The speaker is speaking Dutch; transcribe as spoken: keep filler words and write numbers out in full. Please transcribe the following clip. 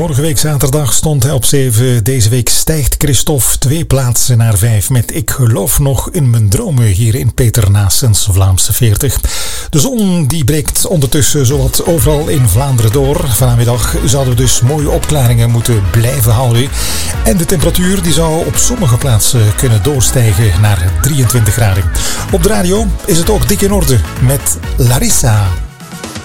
Vorige week zaterdag stond hij op zeven. Deze week stijgt Christophe twee plaatsen naar vijf met Ik geloof nog in mijn dromen hier in Peter Naessens Vlaamse veertig. De zon die breekt ondertussen zowat overal in Vlaanderen door. Vanmiddag zouden we dus mooie opklaringen moeten blijven houden. En de temperatuur die zou op sommige plaatsen kunnen doorstijgen naar drieëntwintig graden. Op de radio is het ook dik in orde met Larissa.